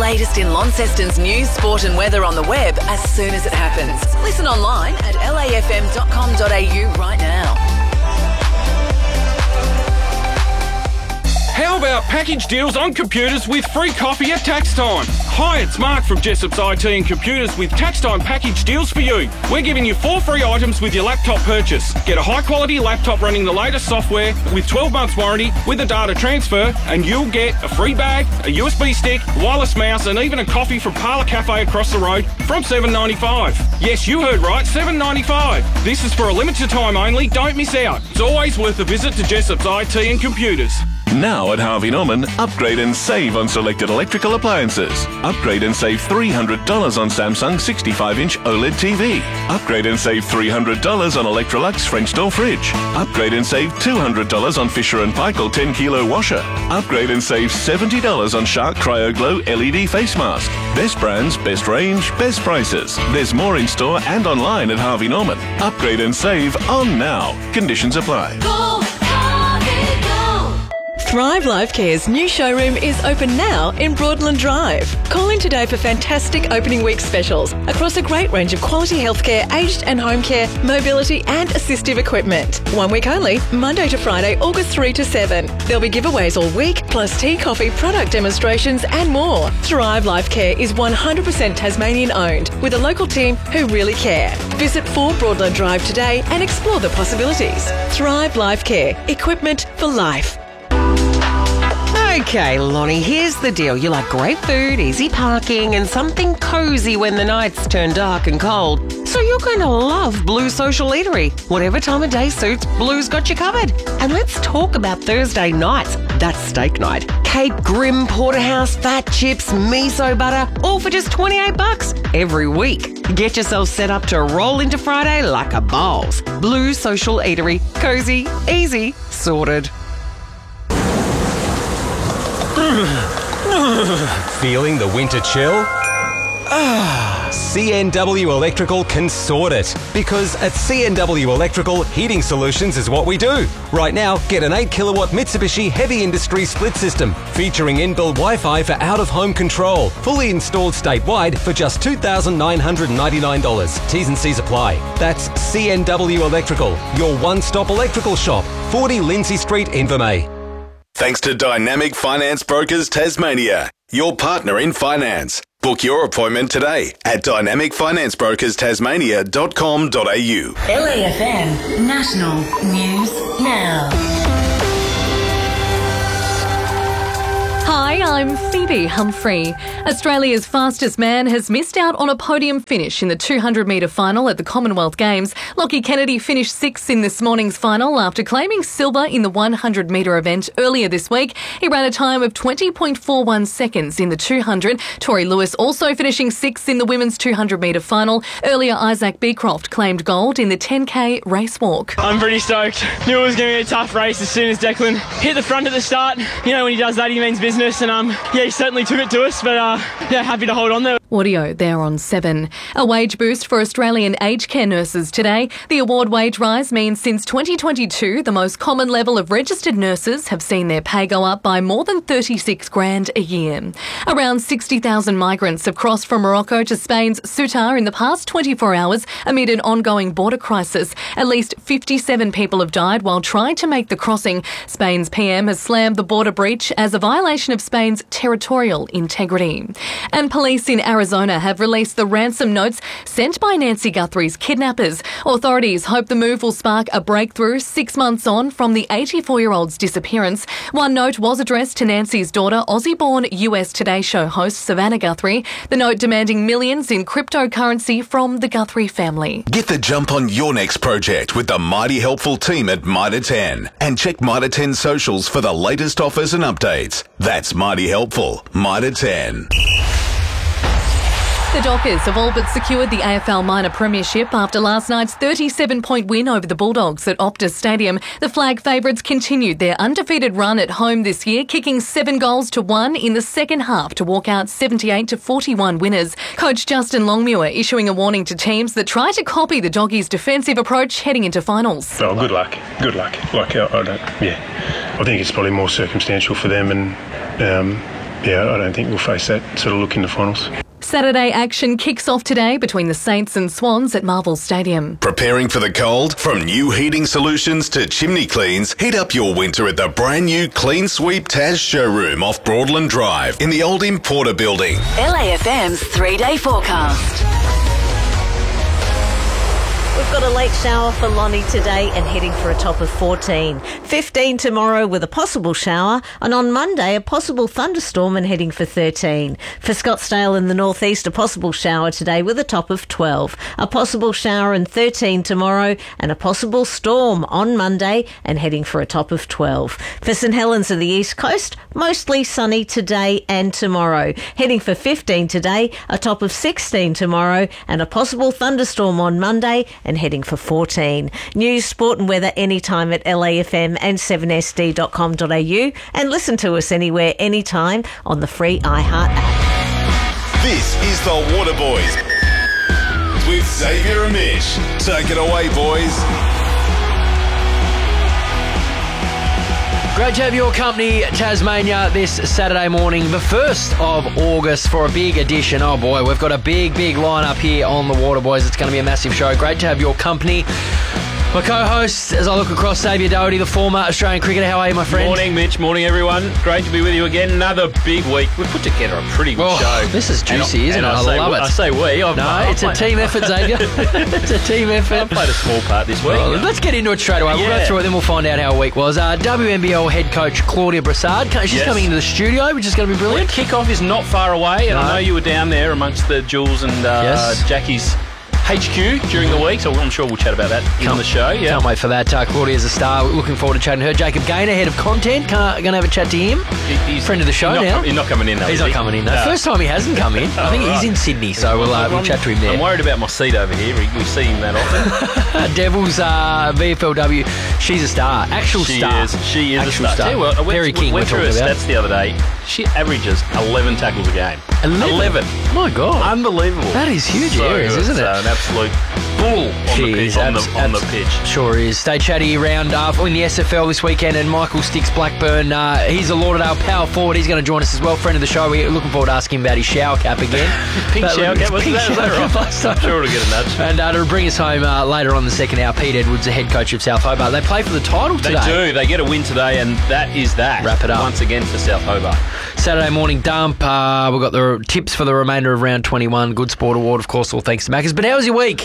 latest in Launceston's news, sport and weather on the web as soon as it happens. Listen online at lafm.com.au right now. How about package deals on computers with free coffee at tax time? Hi, it's Mark from Jessop's IT and Computers with tax time package deals for you. We're giving you 4 free items with your laptop purchase. Get a high quality laptop running the latest software with 12 months warranty with a data transfer, and you'll get a free bag, a USB stick, wireless mouse, and even a coffee from Parlour Cafe across the road from $7.95. Yes, you heard right, $7.95. This is for a limited time only. Don't miss out. It's always worth a visit to Jessop's IT and Computers. Now at Harvey Norman, upgrade and save on selected electrical appliances. Upgrade and save $300 on Samsung 65-inch OLED TV. Upgrade and save $300 on Electrolux French door fridge. Upgrade and save $200 on Fisher & Paykel 10-kilo washer. Upgrade and save $70 on Shark Cryo Glow LED face mask. Best brands, best range, best prices. There's more in store and online at Harvey Norman. Upgrade and save on now. Conditions apply. Thrive Life Care's new showroom is open now in Broadland Drive. Call in today for fantastic opening week specials across a great range of quality healthcare, aged and home care, mobility and assistive equipment. 1 week only, Monday to Friday, August 3 to 7. There'll be giveaways all week, plus tea, coffee, product demonstrations and more. Thrive Life Care is 100% Tasmanian owned with a local team who really care. Visit 4 Broadland Drive today and explore the possibilities. Thrive Life Care, equipment for life. Okay, Lonnie, here's the deal. You like great food, easy parking, and something cosy when the nights turn dark and cold. So you're going to love Blue Social Eatery. Whatever time of day suits, Blue's got you covered. And let's talk about Thursday nights. That's steak night. Cape Grim, Porterhouse, fat chips, miso butter, all for just $28 every week. Get yourself set up to roll into Friday like a balls. Blue Social Eatery. Cozy, easy, sorted. Feeling the winter chill? CNW Electrical can sort it. Because at CNW Electrical, heating solutions is what we do. Right now, get an 8 kilowatt Mitsubishi Heavy Industry split system featuring inbuilt Wi-Fi for out-of-home control. Fully installed statewide for just $2,999. T's and C's apply. That's CNW Electrical, your one-stop electrical shop. 40 Lindsay Street, Invermay. Thanks to Dynamic Finance Brokers Tasmania, your partner in finance. Book your appointment today at dynamicfinancebrokers.tasmania.com.au. LAFM National News Now. Hi, I'm Phoebe Humphrey. Australia's fastest man has missed out on a podium finish in the 200-metre final at the Commonwealth Games. Lockie Kennedy finished 6th in this morning's final after claiming silver in the 100-metre event earlier this week. He ran a time of 20.41 seconds in the 200. Tori Lewis also finishing 6th in the women's 200-metre final. Earlier, Isaac Beecroft claimed gold in the 10K race walk. I'm pretty stoked. Knew it was going to be a tough race as soon as Declan hit the front at the start. You know, when he does that, he means business. And he certainly took it to us, but happy to hold on there. Audio there on 7. A wage boost for Australian aged care nurses today. The award wage rise means since 2022, the most common level of registered nurses have seen their pay go up by more than $36,000 a year. Around 60,000 migrants have crossed from Morocco to Spain's Ceuta in the past 24 hours amid an ongoing border crisis. At least 57 people have died while trying to make the crossing. Spain's PM has slammed the border breach as a violation of Spain's territorial integrity. And police in Arizona have released the ransom notes sent by Nancy Guthrie's kidnappers. Authorities hope the move will spark a breakthrough 6 months on from the 84-year-old's disappearance. One note was addressed to Nancy's daughter, Aussie-born US Today show host Savannah Guthrie. The note demanding millions in cryptocurrency from the Guthrie family. Get the jump on your next project with the mighty helpful team at Mitre 10. And check Mitre 10 socials for the latest offers and updates. That's mighty helpful. Mitre 10. The Dockers have all but secured the AFL Minor Premiership after last night's 37-point win over the Bulldogs at Optus Stadium. The flag favourites continued their undefeated run at home this year, kicking 7 goals to 1 in the second half to walk out 78-41 winners. Coach Justin Longmuir issuing a warning to teams that try to copy the Doggies' defensive approach heading into finals. Oh, good luck. Good luck. I think it's probably more circumstantial for them, and I don't think we'll face that sort of look in the finals. Saturday action kicks off today between the Saints and Swans at Marvel Stadium. Preparing for the cold? From new heating solutions to chimney cleans, heat up your winter at the brand new Clean Sweep Taz showroom off Broadland Drive in the old Importer building. LAFM's 3-day forecast. We've got a late shower for Lonnie today and heading for a top of 14. 15 tomorrow with a possible shower, and on Monday a possible thunderstorm and heading for 13. For Scottsdale in the northeast, a possible shower today with a top of 12. A possible shower and 13 tomorrow, and a possible storm on Monday and heading for a top of 12. For St Helens of the east coast, mostly sunny today and tomorrow. Heading for 15 today, a top of 16 tomorrow, and a possible thunderstorm on Monday and heading for 14. News, sport and weather anytime at LAFM and 7sd.com.au, and listen to us anywhere, anytime on the free iHeart app. This is the Waterboys with Xavier and Mish. Take it away, boys. Great to have your company, Tasmania, this Saturday morning, the 1st of August, for a big edition. Oh boy, we've got a big lineup here on the Waterboys. It's going to be a massive show. Great to have your company. My co-host, as I look across, Xavier Doherty, the former Australian cricketer. How are you, my friend? Morning, Mitch. Morning, everyone. Great to be with you again. Another big week. We've put together a pretty good show. This is juicy, isn't it? I love it. I say we. It's a team effort, Xavier. It's a team effort. I played a small part this week. Well, let's get into it straight away. We'll go through it, then we'll find out how a week was. WNBL head coach Claudia Brassard. She's coming into the studio, which is going to be brilliant. Kick-off is not far away, and I know you were down there amongst the Jules and Jackie's HQ during the week, so I'm sure we'll chat about that on the show. Yeah. Can't wait for that. Claudia's a star. Looking forward to chatting to her. Jacob Gaynor, head of content. Going to have a chat to him. He's friend of the show now. He's not coming in, though. He's not coming in, though. First time he hasn't come in. I think he's in Sydney, so we'll chat to him there. I'm worried about my seat over here. We see him that often. Devils, VFLW. She's a star. Star. She is Actual a star. Star. Perry King, went through her stats the other day. She averages 11 tackles a game. 11? My God. Unbelievable. That is huge areas, isn't it? An absolute bull on the pitch. Sure is. Stay chatty around in the SFL this weekend, and Michael Sticks Blackburn, he's a Lauderdale power forward. He's going to join us as well. Friend of the show. We're looking forward to asking him about his shower cap again. Pink shower cap? Was that right? I'm sure it'll get a nudge. And to bring us home later on the second hour, Pete Edwards, the head coach of South Hobart. They play for the title today. They do. They get a win today, and that is that. Wrap it up. Once again for South Hobart. Saturday morning dump. We've got the tips for the remainder of round 21. Good Sport Award, of course, all thanks to Maccas. But how was your week?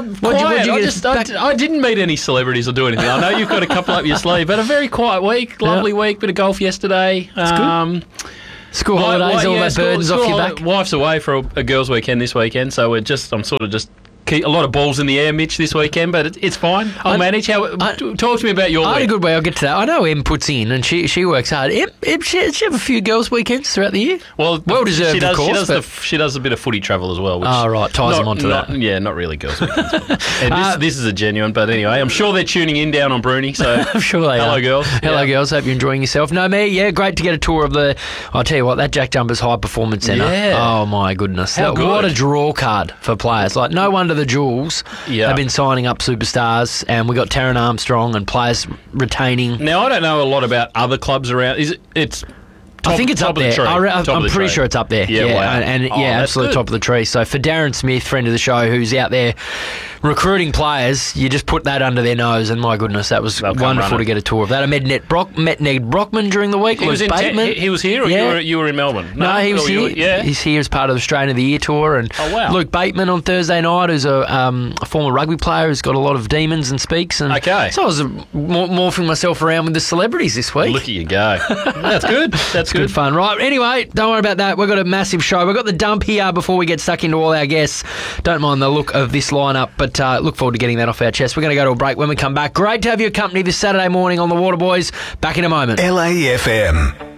I didn't meet any celebrities or do anything. I know you've got a couple up your sleeve, but a very quiet week. Lovely week. Bit of golf yesterday. Good. School holidays, all that burdens off your back. Wife's away for a girls' weekend this weekend, so I'm sort of just a lot of balls in the air, Mitch, this weekend, but it's fine. I'll manage. Talk to me about your week. I had a good way. I'll get to that. I know Em puts in, and she works hard. Em, she have a few girls' weekends throughout the year. Well deserved, of course. She does a bit of footy travel as well. Which ties them onto that. Yeah, not really girls' weekends. And this is a genuine, but anyway, I'm sure they're tuning in down on Bruni, so I'm sure they are. Hello, girls. Hello, girls. Hope you're enjoying yourself. No, me, great to get a tour of the, I'll tell you what, that Jack Jumpers High Performance Centre. Yeah. Oh, my goodness. How good. What a draw card for players. Like, no wonder the Jules have been signing up superstars, and we got Taryn Armstrong and players retaining. Now, I don't know a lot about other clubs around. I think it's up there. I'm pretty sure it's up there. Yeah, wow. Absolutely top of the tree. So for Darren Smith, friend of the show, who's out there recruiting players, you just put that under their nose, and my goodness, that was wonderful to get a tour of that. I met Ned Brockman during the week. He was here, or you were in Melbourne? No, he was here. He's here as part of the Australian of the Year tour. And Luke Bateman on Thursday night, who's a former rugby player who's got a lot of demons and speaks. And so I was morphing myself around with the celebrities this week. Look at you go. That's good. That's good fun. Right, anyway, don't worry about that. We've got a massive show. We've got the dump here before we get stuck into all our guests. Don't mind the look of this lineup, but look forward to getting that off our chest. We're going to go to a break. When we come back, great to have your company this Saturday morning on the Waterboys. Back in a moment. LAFM.